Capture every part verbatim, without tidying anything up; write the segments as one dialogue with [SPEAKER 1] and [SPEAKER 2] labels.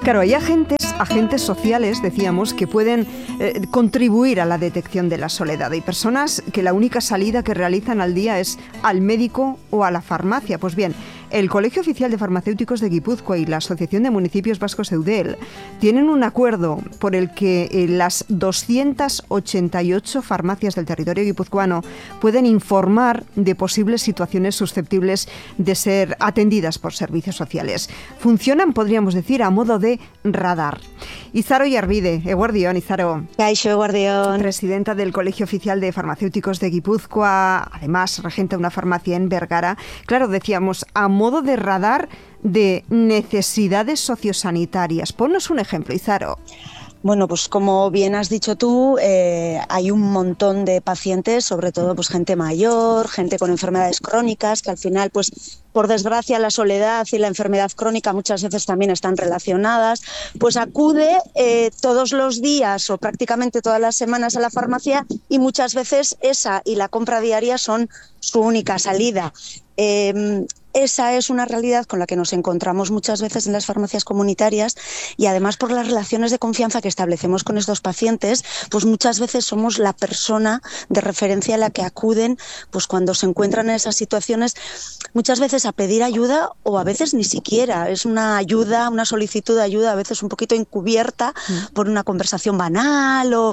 [SPEAKER 1] Claro, hay agentes, agentes sociales, decíamos, que pueden eh, contribuir a la detección de la soledad. Hay personas que la única salida que realizan al día es al médico o a la farmacia. Pues bien, el Colegio Oficial de Farmacéuticos de Guipúzcoa y la Asociación de Municipios Vascos Eudel tienen un acuerdo por el que eh, las doscientas ochenta y ocho farmacias del territorio guipuzcoano pueden informar de posibles situaciones susceptibles de ser atendidas por servicios sociales. Funcionan, podríamos decir, a modo de radar. Izaro Yarbide, eguardión, Izaro.
[SPEAKER 2] Kaixo, eguardión.
[SPEAKER 1] Presidenta del Colegio Oficial de Farmacéuticos de Guipúzcoa, además regenta una farmacia en Vergara. Claro, decíamos, a modo de radar de necesidades sociosanitarias. Ponnos un ejemplo, Izaro.
[SPEAKER 2] Bueno, pues como bien has dicho tú, eh, hay un montón de pacientes, sobre todo pues gente mayor, gente con enfermedades crónicas, que al final, pues por desgracia, la soledad y la enfermedad crónica muchas veces también están relacionadas, pues acude eh, todos los días o prácticamente todas las semanas a la farmacia y muchas veces esa y la compra diaria son su única salida. Eh, Esa es una realidad con la que nos encontramos muchas veces en las farmacias comunitarias y además por las relaciones de confianza que establecemos con estos pacientes, pues muchas veces somos la persona de referencia a la que acuden pues cuando se encuentran en esas situaciones, muchas veces a pedir ayuda o a veces ni siquiera. Es una ayuda, una solicitud de ayuda a veces un poquito encubierta mm. por una conversación banal o,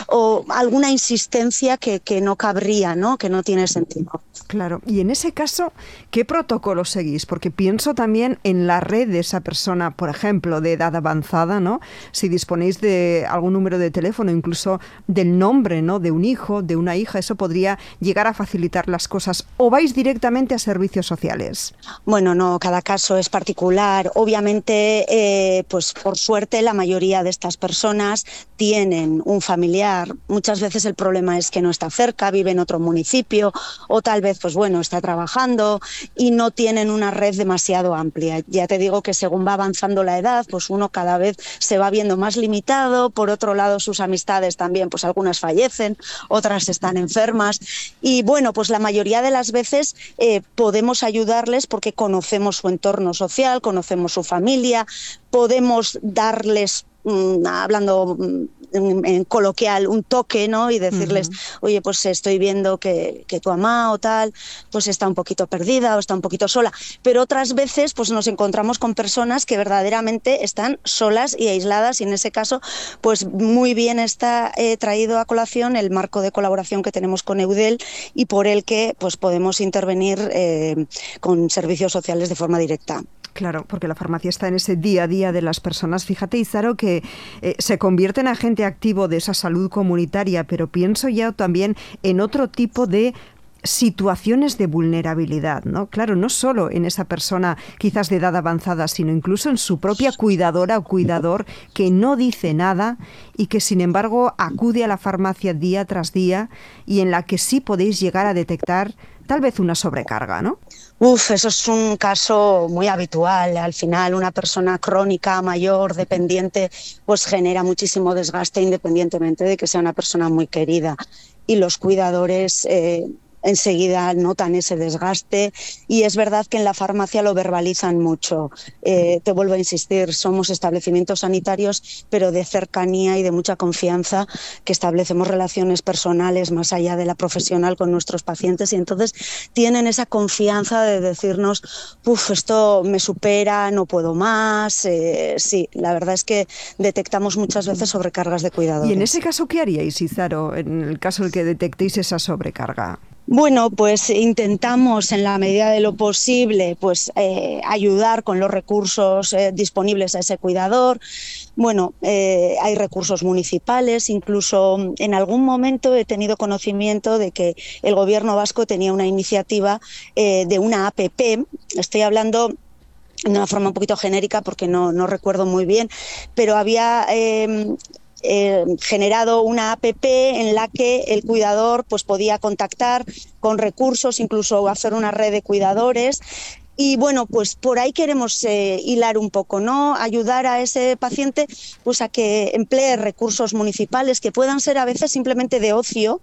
[SPEAKER 2] o alguna insistencia que, que no cabría, ¿no? Que no tiene sentido.
[SPEAKER 1] Claro, y en ese caso, ¿qué protocolo seguís? Porque pienso también en la red de esa persona, por ejemplo, de edad avanzada, ¿no? Si disponéis de algún número de teléfono, incluso del nombre, ¿no? De un hijo, de una hija, eso podría llegar a facilitar las cosas. ¿O vais directamente a servicios sociales?
[SPEAKER 2] Bueno, no, cada caso es particular. Obviamente, eh, pues por suerte, la mayoría de estas personas tienen un familiar. Muchas veces el problema es que no está cerca, vive en otro municipio, o tal vez, pues bueno, está trabajando y no tienen una red demasiado amplia. Ya te digo que según va avanzando la edad, pues uno cada vez se va viendo más limitado. Por otro lado, sus amistades también, pues algunas fallecen, otras están enfermas. Y bueno, pues la mayoría de las veces eh, podemos ayudarles porque conocemos su entorno social, conocemos su familia, podemos darles, mmm, hablando en, en coloquial, un toque, ¿no? Y decirles, uh-huh. oye, pues estoy viendo que, que tu mamá o tal, pues está un poquito perdida o está un poquito sola. Pero otras veces, pues nos encontramos con personas que verdaderamente están solas y aisladas, y en ese caso, pues muy bien está eh, traído a colación el marco de colaboración que tenemos con Eudel y por el que pues podemos intervenir eh, con servicios sociales de forma directa.
[SPEAKER 1] Claro, porque la farmacia está en ese día a día de las personas. Fíjate, Izaro, que eh, se convierte en agente activo de esa salud comunitaria, pero pienso ya también en otro tipo de situaciones de vulnerabilidad, ¿no? Claro, no solo en esa persona quizás de edad avanzada, sino incluso en su propia cuidadora o cuidador que no dice nada y que sin embargo acude a la farmacia día tras día y en la que sí podéis llegar a detectar tal vez una sobrecarga, ¿no?
[SPEAKER 2] Uf, eso es un caso muy habitual. Al final, una persona crónica, mayor, dependiente, pues genera muchísimo desgaste independientemente de que sea una persona muy querida. Y los cuidadores eh, enseguida notan ese desgaste y es verdad que en la farmacia lo verbalizan mucho. Eh, te vuelvo a insistir, somos establecimientos sanitarios, pero de cercanía y de mucha confianza, que establecemos relaciones personales más allá de la profesional con nuestros pacientes y entonces tienen esa confianza de decirnos, uff, esto me supera, no puedo más. Eh, sí, la verdad es que detectamos muchas veces sobrecargas de cuidadores.
[SPEAKER 1] ¿Y en ese caso qué haríais, Izaro, en el caso en el que detectéis esa sobrecarga?
[SPEAKER 2] Bueno, pues intentamos en la medida de lo posible pues eh, ayudar con los recursos eh, disponibles a ese cuidador. Bueno, eh, hay recursos municipales, incluso en algún momento he tenido conocimiento de que el gobierno vasco tenía una iniciativa eh, de una app, estoy hablando de una forma un poquito genérica porque no, no recuerdo muy bien, pero había Eh, Eh, generado una app en la que el cuidador pues podía contactar con recursos, incluso hacer una red de cuidadores. Y bueno, pues por ahí queremos eh, hilar un poco, ¿no? Ayudar a ese paciente pues a que emplee recursos municipales que puedan ser a veces simplemente de ocio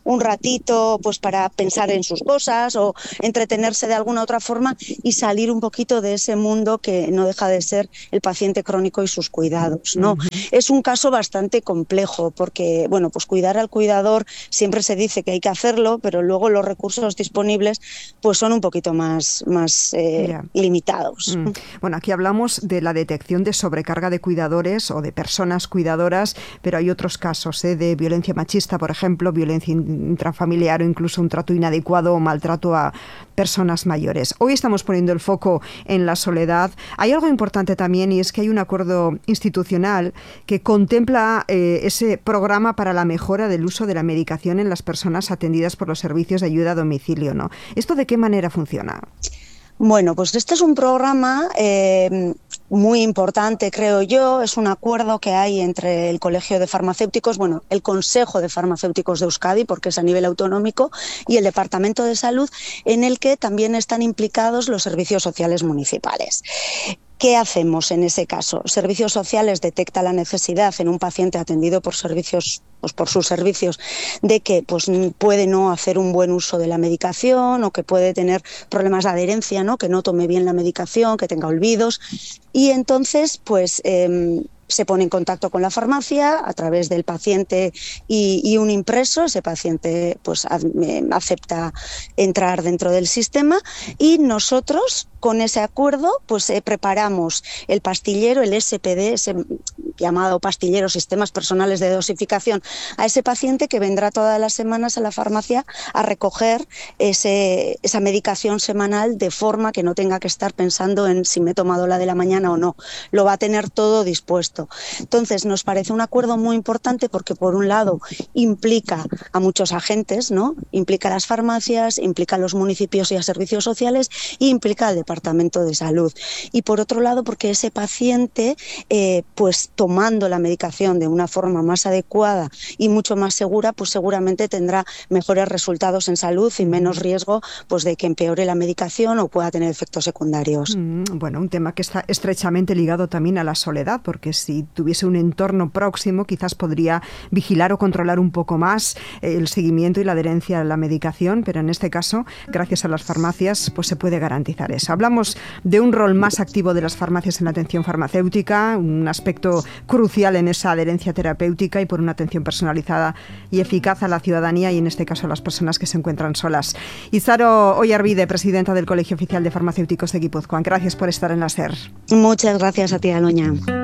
[SPEAKER 2] un ratito pues para pensar en sus cosas o entretenerse de alguna otra forma y salir un poquito de ese mundo que no deja de ser el paciente crónico y sus cuidados, ¿no? Uh-huh. Es un caso bastante complejo porque, bueno, pues cuidar al cuidador siempre se dice que hay que hacerlo, pero luego los recursos disponibles pues son un poquito más, más eh, yeah. limitados.
[SPEAKER 1] Mm. Bueno, aquí hablamos de la detección de sobrecarga de cuidadores o de personas cuidadoras, pero hay otros casos ¿eh? de violencia machista, por ejemplo, violencia intrafamiliar o incluso un trato inadecuado o maltrato a personas mayores. Hoy estamos poniendo el foco en la soledad. Hay algo importante también y es que hay un acuerdo institucional que contempla eh, ese programa para la mejora del uso de la medicación en las personas atendidas por los servicios de ayuda a domicilio, ¿no? ¿Esto de qué manera funciona?
[SPEAKER 2] Bueno, pues este es un programa eh, muy importante, creo yo. Es un acuerdo que hay entre el Colegio de Farmacéuticos, bueno, el Consejo de Farmacéuticos de Euskadi, porque es a nivel autonómico, y el Departamento de Salud, en el que también están implicados los servicios sociales municipales. ¿Qué hacemos en ese caso? Servicios Sociales detecta la necesidad en un paciente atendido por servicios, pues por sus servicios, de que pues puede no hacer un buen uso de la medicación o que puede tener problemas de adherencia, ¿no? Que no tome bien la medicación, que tenga olvidos. Y entonces, pues eh, se pone en contacto con la farmacia a través del paciente y, y un impreso. Ese paciente pues acepta entrar dentro del sistema y nosotros con ese acuerdo pues eh, preparamos el pastillero, el S P D, ese llamado pastillero, sistemas personales de dosificación, a ese paciente que vendrá todas las semanas a la farmacia a recoger ese, esa medicación semanal de forma que no tenga que estar pensando en si me he tomado la de la mañana o no. Lo va a tener todo dispuesto. Entonces nos parece un acuerdo muy importante porque por un lado implica a muchos agentes, ¿no? Implica a las farmacias, implica a los municipios y a servicios sociales y implica al Departamento de Salud. Y por otro lado porque ese paciente eh, pues tomando la medicación de una forma más adecuada y mucho más segura, pues seguramente tendrá mejores resultados en salud y menos riesgo pues de que empeore la medicación o pueda tener efectos secundarios.
[SPEAKER 1] Mm, bueno, un tema que está estrechamente ligado también a la soledad, porque si tuviese un entorno próximo quizás podría vigilar o controlar un poco más el seguimiento y la adherencia a la medicación, pero en este caso, gracias a las farmacias, pues se puede garantizar eso. Hablamos de un rol más activo de las farmacias en la atención farmacéutica, un aspecto crucial en esa adherencia terapéutica y por una atención personalizada y eficaz a la ciudadanía y en este caso a las personas que se encuentran solas. Izaro Oyarbide, presidenta del Colegio Oficial de Farmacéuticos de Guipúzcoa, gracias por estar en la SER.
[SPEAKER 2] Muchas gracias a ti, Aloña.